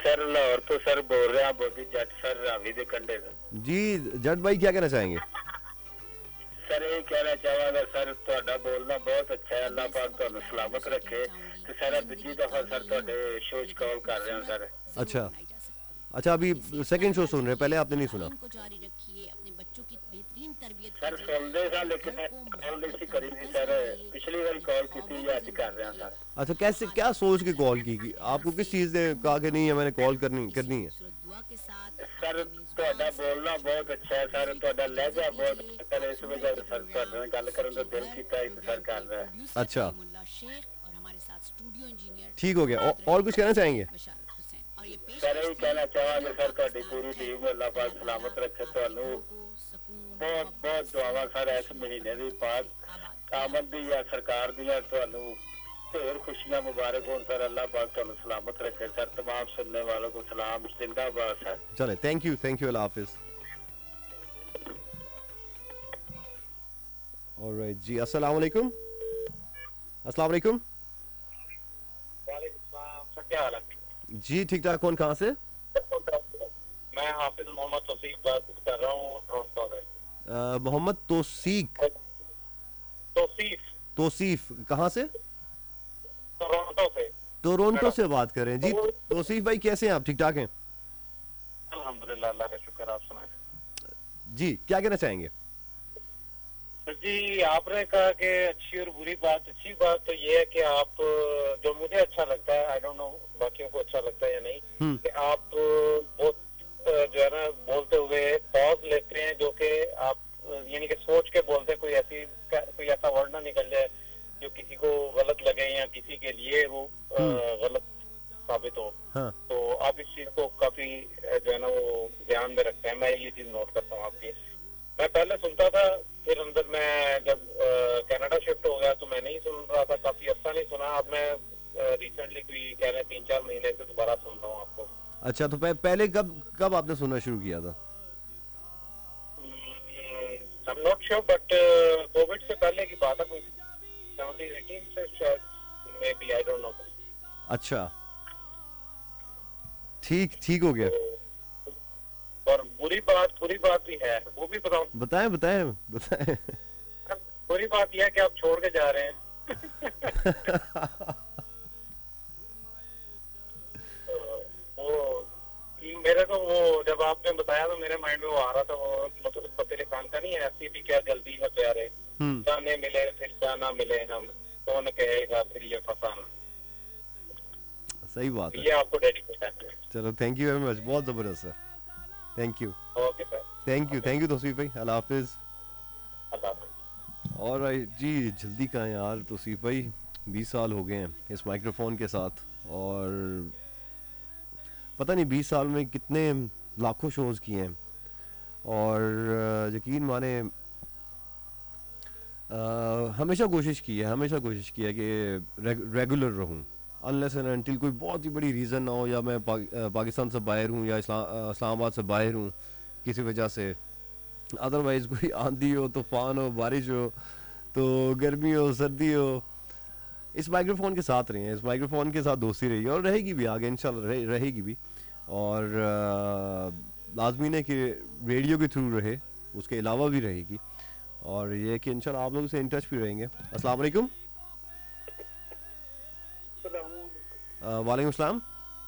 Sir Lahore तो sir बोल रहे हैं बोधी जट सर रावी दे कंडे से। जी जट भाई क्या कहना चाहेंगे? सर ये कहना चाहांगा सर ਤੁਹਾਡਾ बोलना बहुत अच्छा है, अल्लाह पाक ਤੁਹਾਨੂੰ सलामत रखे। तो सर दूजी दफा सर ਤੁਹਾਡੇ शो च कॉल कर रहे हैं सर। अच्छा अच्छा, अभी सेकंड शो सुन रहे हैं, पहले आपने नहीं सुना? सर सुनते सर लेकिन कॉल नहीं करी थी सर, पिछली बार कॉल की थी या आज कर रहे हैं सर। अच्छा, कैसे क्या सोच के कॉल की आपको? किस चीज़ ने कहा कि नहीं है मैंने कॉल करनी करनी है? सर ਤੁਹਾਡਾ बोलना बहुत अच्छा है सर, ਤੁਹਾਡਾ लहजा बहुत अच्छा है, इस वजह से सर ਤੁਹਾਡੇ ਨਾਲ ਗੱਲ ਕਰਨ ਦਾ दिल ਕੀਤਾ है तो सर कर रहा है। अच्छा ठीक हो गया। और कुछ कहना चाहेंगे? सर यही कहना चाहांगे सर ਤੁਹਾਡੀ पूरी टीम अल्लाह पाक सलामत रखे, ਤੁਹਾਨੂੰ बहुत बहुत दुआवां सर इस महीने ਦੀ पाक आमद दी या सरकार ਦੀਆਂ ਤੁਹਾਨੂੰ ढेर खुशियां मुबारक हो सर, अल्लाह पाक ਤੁਹਾਨੂੰ सलामत रखे सर। तमाम सुनने वालों को सलाम, जिंदाबाद सर। चले thank you Allah Hafiz. Alright जी, अस्सलाम वालेकुम। अस्सलाम वालेकुम। वालेकुम सलाम सर, क्या हाल है? जी ठीक ठाक। कौन कहाँ से? मैं हाफिज मोहम्मद तौसीफ बात कर रहा हूँ टोरंटो से। मोहम्मद तौसीफ। तौसीफ तौसीफ कहाँ से? टोरंटो से। टोरंटो से बात कर रहे हैं जी। तौसीफ भाई कैसे हैं आप? ठीक ठाक हैं? अल्हम्दुलिल्लाह, अल्लाह का शुक्र। आप सुनाएं जी, क्या कहना चाहेंगे? जी। आपने कहा कि अच्छी और बुरी बात, अच्छी बात तो ये है कि आप, जो मुझे अच्छा लगता है, आई डोंट नो बाकियों को अच्छा लगता है या नहीं, कि आप बहुत जो है ना बोलते हुए पॉज लेते हैं, जो कि आप यानी कि सोच के बोलते हैं, कोई ऐसा वर्ड ना निकल जाए जो किसी को गलत लगे या किसी के लिए वो गलत साबित हो। हाँ। तो आप इस चीज को काफी जो है ना वो ध्यान में रखते हैं। मैं ये चीज नोट करता हूँ आपकी। मैं पहले सुनता था, फिर अंदर मैं जब कनाडा शिफ्ट हो गया तो मैं नहीं सुन रहा था, काफी अर्सा नहीं सुना। अब मैं रिसेंटली कोई कह रहे 3-4 महीने से दोबारा सुनता हूँ आपको। अच्छा, तो पहले कब आपने सुनना शुरू किया था? I am not sure, but Covid से पहले की बात है, कोई 17-18 से शायद, may be, I don't know. अच्छा ठीक हो गया। और बुरी बात भी है, वो भी बताऊं? बताएं। बुरी बात यह है कि आप छोड़ के जा रहे हैं। मेरे को वो जब आपने बताया तो मेरे माइंड में वो आ रहा था, वो मतलब फतेह अली खान का नहीं है, ऐसी भी क्या जल्दी है प्यारे, जाने मिले फिर जाना मिले हम, कौन कहेगा फिर ये फसाना। सही बात है। ये आपको डेडिकेट है। चलो थैंक यू वेरी मच, बहुत जबरदस्त है। Thank you. Okay sir. Thank you Tausif भाई, अल्लाह हाफिज। अल्लाह। और जी जल्दी का है यार तौसीफ भाई, 20 साल हो गए हैं इस माइक्रोफोन के साथ, और पता नहीं 20 साल में कितने लाखों शोज़ किए हैं। और यकीन माने हमेशा कोशिश की है कि रेगुलर रहूं, अनलेस एंड अनटिल कोई बहुत ही बड़ी रीज़न ना हो, या मैं पाकिस्तान से बाहर हूँ या इस्लामाबाद से बाहर हूँ किसी वजह से। अदरवाइज़ कोई आंधी हो, तूफ़ान हो, बारिश हो, तो गर्मी हो, सर्दी हो, इस माइक्रोफोन के साथ रही हैं, इस माइक्रोफोन के साथ दोस्ती रही है और रहेगी भी आगे इंशाल्लाह, रहेगी भी। और लाजमी है कि रेडियो के थ्रू रहे, उसके अलावा भी रहेगी, और ये कि इंशाल्लाह आप लोगों से इन टच भी रहेंगे। अस्सलाम वालेकुम। वालेकुम सलाम।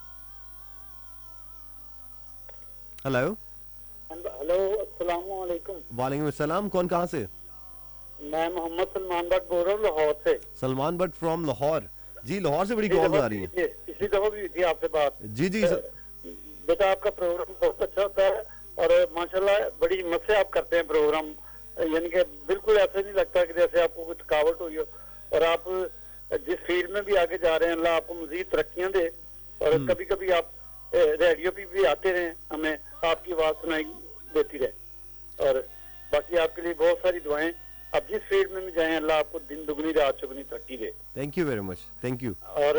हेलो अस्सलाम वालेकुम। वालेकुम सलाम। कौन कहाँ से? मैं मोहम्मद सलमान भट्ट बोल रहा हूँ लाहौर से। सलमान भट्ट फ्रॉम लाहौर। जी लाहौर से बड़ी कॉल आ रही है। पिछली दफा भी हुई थी आपसे बात। जी बेटा आपका प्रोग्राम बहुत अच्छा होता है और माशाल्लाह बड़ी हिम्मत से आप करते हैं प्रोग्राम, यानी कि बिल्कुल ऐसे नहीं लगता कि जैसे आपको कोई थकावट हुई हो, और आप जिस फील्ड में भी आगे जा रहे हैं अल्लाह आपको मजीद तरक्कियां दे, और कभी कभी आप रेडियो पे भी आते रहे, हमें आपकी आवाज सुनाई देती रहे, और बाकी आपके लिए बहुत सारी दुआएं। आप जिस फील्ड में भी जाएं अल्लाह आपको दिन दुगनी रात चौगुनी तरक्की दे। Thank you very much. Thank you. और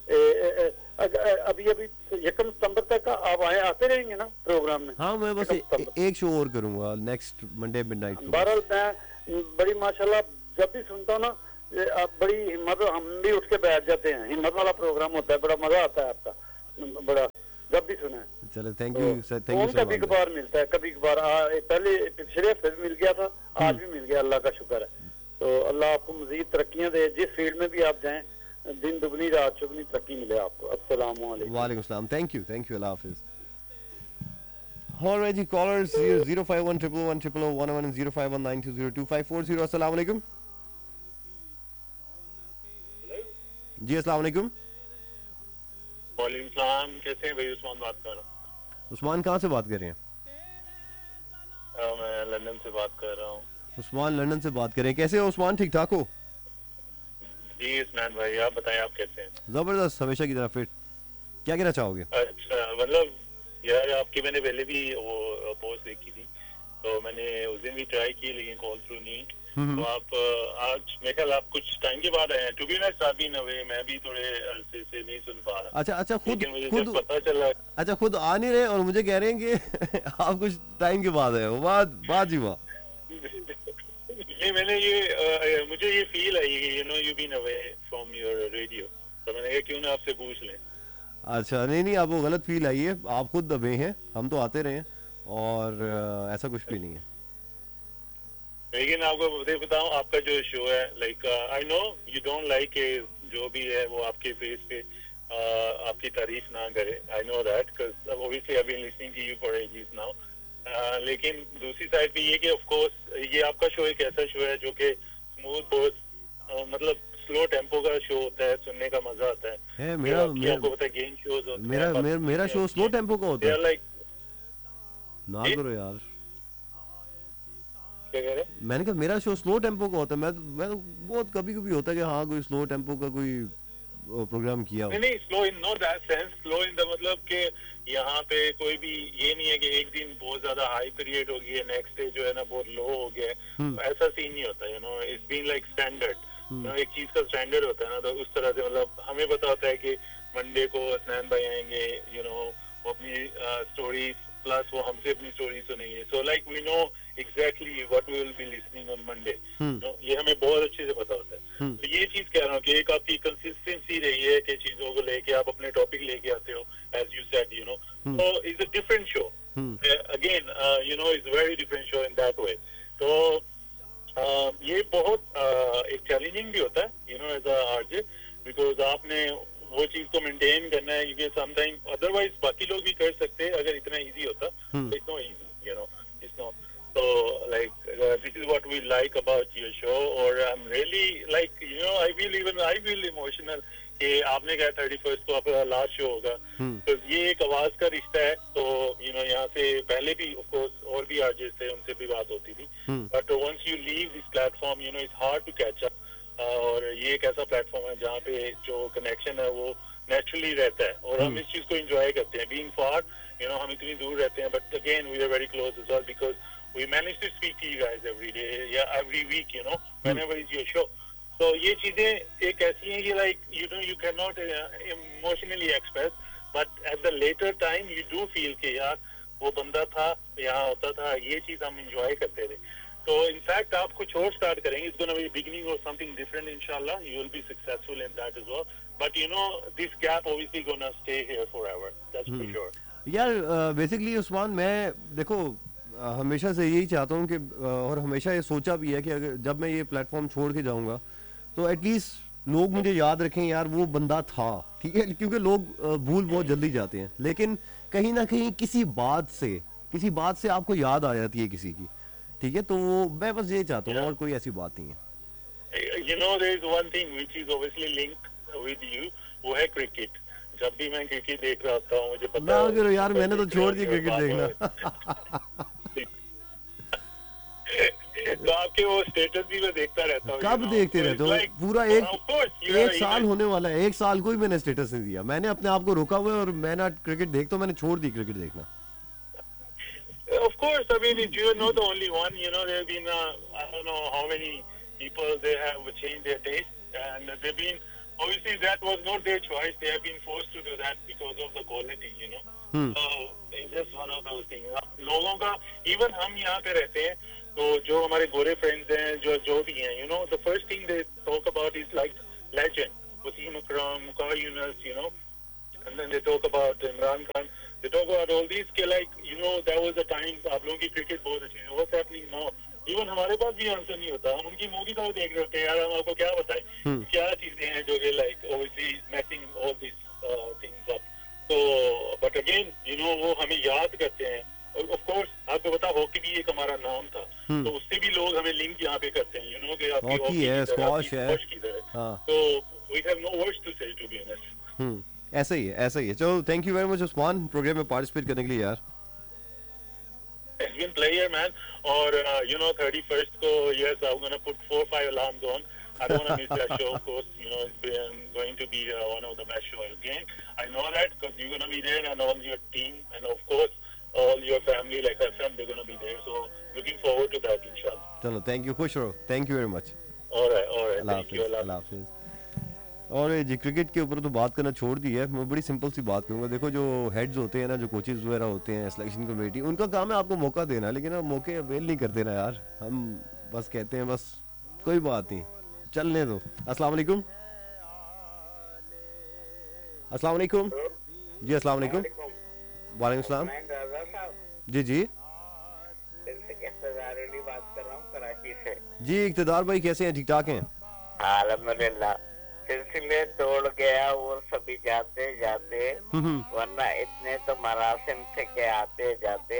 अभी 1 सितंबर तक आप आते रहेंगे ना प्रोग्राम में? हाँ, मैं बस एक शो और करूंगा नेक्स्ट मंडे मिडनाइट को। बहरहाल मैं बड़ी माशाल्लाह जब भी सुनता हूँ ना, आप बड़ी हिम्मत, हम भी उठ के बैठ जाते हैं, हिम्मत वाला प्रोग्राम होता है, बड़ा मजा आता है आपका, बड़ा जब भी सुना है। चलो थैंक तो you sir, thank you phone sir कभी कभार मिलता है, कभी कभार पहले पिछले हफ्ते भी मिल गया था, आज भी मिल गया, अल्लाह का शुक्र है। तो अल्लाह आपको मजीद तरक्कियां दे, जिस फील्ड में भी आप जाएं, दिन दुगनी रात चुगनी तरक्की मिले आपको। अस्सलाम वालेकुम। वालेकुम सलाम, thank you, Allah Hafiz. Alright, callers 051111111 and 05192025440. अस्सलाम वालेकुम जी, अस्सलाम वालेकुम। वालेकुम सलाम, कैसे हैं भाई? उस्मान बात कर रहा हूँ। उस्मान कहाँ से बात कर रहे हैं? मैं लंदन से बात कर रहा हूँ। उस्मान लंदन से बात कर रहे हैं, कैसे हो उस्मान? ठीक ठाक हो? जी इस्मान भाई, आप बताएं आप कैसे हैं? जबरदस्त, हमेशा की तरह फिट। क्या कहना चाहोगे? अच्छा, मतलब यार आपकी मैंने पहले भी वो पोस्ट देखी थी, तो मैंने उस दिन भी ट्राई की लेकिन कॉल थ्रू नहीं। तो आप आज मेरे ख्याल आप कुछ टाइम के बाद आए हैं। To be honest I been away, मैं भी थोड़े अरसे से नहीं सुन पा रहा। अच्छा, खुद लेकिन मुझे खुद जब पता चला, अच्छा, खुद आ नहीं रहे और मुझे कह रहे हैं कि आप कुछ टाइम के बाद आए हो। बात जी वाह। ये मैंने ये मुझे ये फील है, you know you been away from your radio, तो मैंने कहा क्यों ना आपसे पूछ लें। अच्छा, नहीं आपको गलत फील आई है, आप खुद दबे हैं, हम तो आते रहे हैं और ऐसा कुछ भी नहीं है। लेकिन आपको बताऊं, आपका जो शो है, like I know you don't like जो भी है वो आपके फेस पे आपकी तारीफ ना करे। I know that because obviously I been listening to you for ages now. लेकिन दूसरी साइड भी ये कि ऑफ कोर्स ये आपका शो एक ऐसा शो है जो कि स्मूथ, बहुत मतलब स्लो टेम्पो का शो होता है, सुनने का मजा आता है। आपको पता है गेम शोज होते हैं, मेरा शो स्लो टेम्पो का होता है। लाइक ना करो यार, क्या कह रहे? मैंने कहा मेरा शो स्लो टेम्पो का होता है। मैं तो बहुत कभी होता है कि हाँ कोई स्लो टेम्पो का कोई प्रोग्राम किया हो। नहीं slow in know that sense, slow in the मतलब कि यहाँ पे कोई भी ये नहीं है कि एक दिन बहुत ज्यादा हाई पीरियड हो गई है, नेक्स्ट डे जो है ना बहुत लो हो गया है, तो ऐसा सीन नहीं होता। You know it's been like standard. एक चीज का स्टैंडर्ड होता है ना, तो उस तरह से मतलब हमें पता होता है कि मंडे को असनान भाई आएंगे, यू नो वो अपनी स्टोरीज प्लस वो हमसे अपनी स्टोरी सुनेंगे। So like we know exactly what we will be listening on Monday. ये हमें बहुत अच्छे से पता होता है। तो ये चीज कह रहा हूँ कि एक आपकी कंसिस्टेंसी रही है कि चीजों को लेके आप अपने टॉपिक लेके आते हो, as you said, you know. So it's a different show. Again, you know, it's a very different show in that way. तो ये बहुत एक चैलेंजिंग भी होता है, you know, as a RJ, because आपने वो चीज को मेंटेन करना है, क्योंकि समटाइम अदरवाइज बाकी लोग भी कर सकते हैं अगर इतना इजी होता। It's not easy, you know, it's not. So like this is what we like about your show, or I'm really like, you know, I feel emotional कि आपने कहा 31st को आपका लास्ट शो होगा। तो ये एक आवाज का रिश्ता है। तो यू नो यहाँ से पहले भी ऑफ कोर्स और भी आर्टिस्ट थे, उनसे भी बात होती थी, but once you leave this platform, you know it's hard to catch up. और ये एक ऐसा प्लेटफॉर्म है जहाँ पे जो कनेक्शन है वो नेचुरली रहता है, और हम इस चीज को एंजॉय करते हैं। बीइंग फार, यू नो हम इतनी दूर रहते हैं, but again we are very close as well because we manage to speak to you guys every day या every week, you know whenever is your show. तो ये चीजें एक ऐसी हैं कि like you know you can not emotionally express, but at the later time you do feel कि यार वो बंदा था, यहाँ होता था, ये चीज हम एंजॉय करते थे। तो इनफैक्ट आप कुछ और स्टार्ट करेंगे, it's gonna be beginning of something different इंशाल्लाह, you will be successful in that as well, but you know this gap obviously gonna stay here forever, that's for sure. यार basically Usman, मैं देखो हमेशा से यही चाहता हूँ कि और हमेशा ये सोचा भी है कि अगर जब मैं ये प्लेटफॉर्म छोड़ के जाऊँगा तो एटलीस्ट लोग मुझे याद रखें, यार वो बंदा था, ठीक है। क्योंकि लोग भूल बहुत जल्दी जाते हैं, लेकिन कहीं ना कहीं किसी बात से आपको याद आ जाती है किसी की, ठीक है। तो मैं बस ये चाहता हूँ, और कोई ऐसी बात नहीं है। You know there is one thing which is obviously linked with you, वो है क्रिकेट। जब भी मैं क्रिकेट देख रहा होता हूँ मुझे पता ना करो यार, मैंने तो छोड़ दिया क्रिकेट देखना। तो आपके वो स्टेटस भी मैं देखता रहता हूँ। कब देखते रहते हो? पूरा एक साल होने वाला है, एक साल को ही मैंने स्टेटस नहीं दिया। मैंने अपने आप को रोका हुआ है और मैं ना क्रिकेट देखता हूँ, मैंने छोड़ दी क्रिकेट देखना। Of course, I mean, you are not the only one. You know, there have been I don't know how many people they have changed their taste, and they've been obviously that was not their choice. They have been forced to do that because of the quality. You know, so it's just one of those things. लोगों का even हम यहाँ पे रहते हैं, तो जो हमारे गोरे फ्रेंड्स हैं, जो भी हैं, you know, the first thing they talk about is like legend, Wasim Akram, Mukhtar Yunus, you know, and then they talk about Imran Khan, they talk about all these कि like you know there was a time आप लोगों की cricket बहुत अच्छी थी, what's happening now? Even हमारे पास भी answer नहीं होता, हम उनकी मूवी तो देख रहे होते हैं यार, हम आपको क्या बताएं क्या चीजें हैं जो कि like obviously messing all these things up. तो बट अगेन यू नो वो हमें याद करते हैं, और ऑफ कोर्स आपको पता हॉकी भी एक हमारा नाम था, तो उससे भी लोग हमें लिंक यहाँ पे करते हैं, यू नो कि आपकी हॉकी है, स्क्वॉश है, हाँ, तो we have no words to से टू बी ऑनेस्ट. ऐसा ही है, ऐसा ही है. चलो thank you very much Usman programme में पार्टिसिपेट करने के लिए यार. It's been pleasure man, और you know 31st को yes I'm gonna put 4-5 alarms on. I don't want to miss that show, of course. You know, it's been going to be one of the best shows again. I know that because you're going to be there, and all your team, and of course, all your family, like FM, they're going to be there. So, looking forward to that, inshallah. चलो, thank you, खुश रहो. Thank you very much. All right. Thank you. अल्लाह हाफिज़. और जी cricket के ऊपर तो बात करना छोड़ दी है, मैं बड़ी सिंपल सी बात करूंगा. देखो जो हेड्स होते हैं ना, जो कोचेज वगैरह होते हैं, सिलेक्शन कमेटी, उनका काम है आपको मौका देना, लेकिन आप मौके अवेल नहीं करते ना यार. हम बस कहते हैं बस कोई बात नहीं, चलने दो. अस्सलाम वालेकुम. अस्सलाम वालेकुम जी. अस्सलाम वालेकुम. वालेकुम सलाम. जी जी जी. इक़्तिदार भाई कैसे हैं? ठीक ठाक हैं अल्हम्दुलिल्लाह. सिलसिले तोड़ गया वो सभी जाते जाते, वरना इतने तो मरासिम से के आते जाते.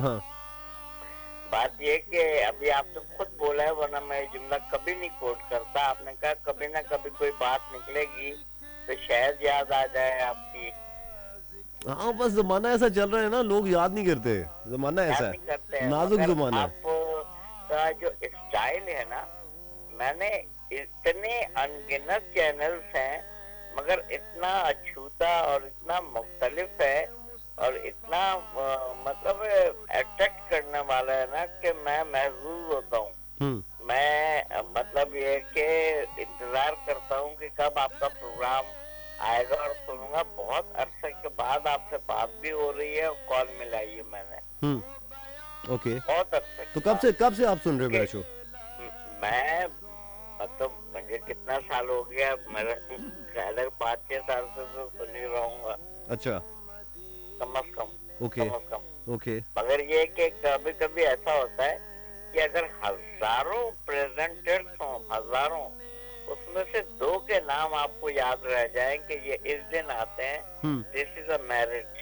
बात ये कि अभी आपने खुद बोला है, वरना मैं जुमला कभी नहीं कोट करता. आपने कहा कभी ना कभी कोई बात निकलेगी तो शायद याद आ जाए आपकी. हाँ, बस जमाना ऐसा चल रहा है ना, लोग याद नहीं करते. जमाना ऐसा है, नाजुक जमाना है. आपका जो स्टाइल है ना, मैंने इतने अनगिनत चैनल्स हैं, मगर इतना अछूता और इतना मुख्तलिफ है और इतना मतलब अट्रैक्ट करने वाला है ना कि मैं महसूस होता हूँ. मैं मतलब ये कि इंतजार करता हूँ कि कब आपका प्रोग्राम आएगा और सुनूंगा. बहुत अरसे के बाद आपसे बात भी हो रही है और कॉल मिलाई है मैंने. ओके. बहुत अरसे. तो कब से आप सुन रहे हो मेरा शो? मैं मतलब मुझे कितना साल हो गया, मेरा ख्याल है 5-6 साल से तो सुन ही रहूंगा. अच्छा. कम से कम. ओके. कम से कम. ओके. मगर ये कि कभी कभी ऐसा होता है कि अगर हजारों प्रेजेंटर्स हों, हजारों, उसमें से 2 के नाम आपको याद रह जाए कि ये इस दिन आते हैं. This is a merit.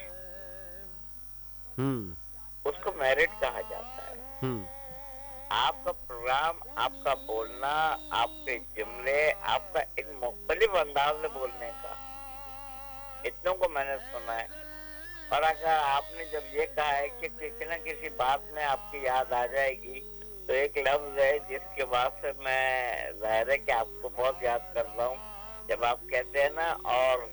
उसको मेरिट कहा जाता है. आपका प्रोग्राम, आपका बोलना, आपके जुमले, आपका एक मुख्तलिफ अंदाज में बोलने का, इतनों को मैंने सुना है. और अगर आपने जब ये कहा है कि किसी न किसी बात में आपकी याद आ जाएगी, तो एक लफ्ज है जिसके बाद से मैं जाहिर है कि आपको बहुत याद करता हूँ, जब आप कहते हैं ना और.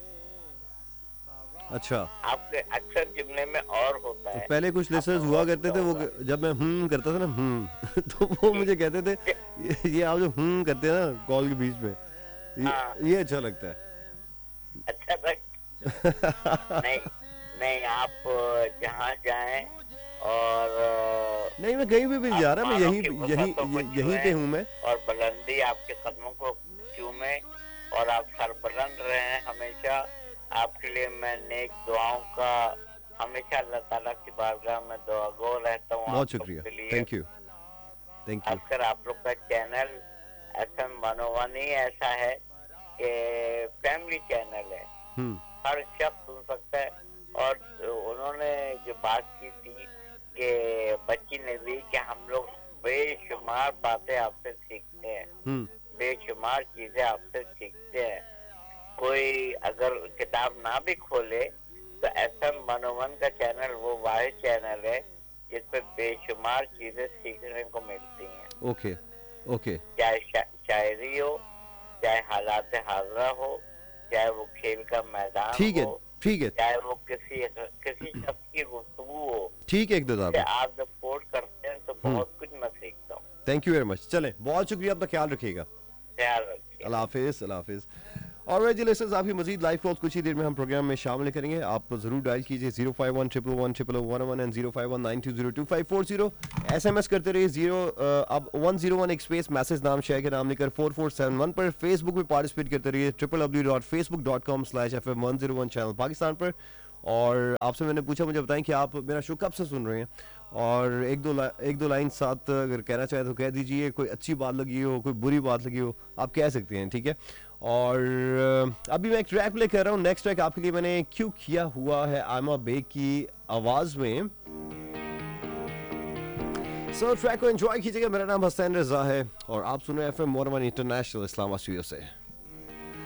अच्छा. आपके अक्सर जुमले में और होता है. तो पहले कुछ लिसनर्स हुआ करते थे, वो जब मैं करता था ना तो वो मुझे कहते थे ये आप जो करते हैं ना कॉल के बीच में, ये अच्छा लगता है. अच्छा लगता. नहीं आप जहाँ जाएं और नहीं, मैं कहीं भी जा रहा, मैं यहीं पे हूँ मैं. और बुलंदी आपके कदमों को चूमे और आप सरबुलंद रहे हैं हमेशा. आपके लिए मैं नेक दुआओं का हमेशा अल्लाह ताला की बारगाह में दुआगो रहता हूँ. बहुत शुक्रिया. Thank you. अक्सर आप लोग का चैनल FM 101 ही ऐसा है कि फैमिली चैनल है, हर शख्स सुन सकता है. और उन्होंने जो बात की थी कि बच्ची ने भी कि हम लोग बेशुमार बातें आपसे सीखते हैं, बेशुमार चीजें आपसे सीखते हैं. कोई अगर किताब ना भी खोले तो FM 101 का चैनल वो वाहिद चैनल है जिसपे बेशुमार चीजें सीखने को मिलती हैं. ओके. चाहे शायरी हो, चाहे हालात हाजरा हो, चाहे वो खेल का मैदान हो, ठीक है, चाहे वो किसी शख्स की गुफ्तगू हो. ठीक है. इक़्तिदार आप जब पोस्ट करते हैं तो बहुत कुछ मैं सीखता हूँ. Thank you very much. चलें, बहुत शुक्रिया, अपना ख्याल रखिएगा. ख्याल रखिए. अल्लाह हाफिज़. अल्लाह हाफिज़. और जी लिसनर्स, आपकी मजीद लाइव कॉल्स कुछ ही देर में हम प्रोग्राम में शामिल करेंगे। आप ज़रूर डायल कीजिए 051111111 एंड 05192022540। SMS करते रहिए 0 अब 101 एक स्पेस मैसेज नाम शेयर के नाम लेकर 4471 पर। फेसबुक में पार्टिसिपेट करते रहिए www.facebook.com/FM101 चैनल पाकिस्तान पर। और आपसे मैंने पूछा, मुझे बताएं कि आप मेरा शो कब से सुन रहे हैं, और एक दो लाइन साथ अगर कहना चाहे तो कह दीजिए। कोई अच्छी बात लगी हो, कोई बुरी बात लगी हो, आप कह सकते हैं, ठीक है। और अभी मैं एक ट्रैक प्ले कर रहा हूँ। नेक्स्ट ट्रैक आपके लिए मैंने क्यों किया हुआ है आयमा बेग की आवाज में। सो ट्रैक को एंजॉय कीजिएगा। मेरा नाम हसन रजा है और आप सुन रहे हैं FM 101 इंटरनेशनल इस्लामाबाद स्टूडियो से।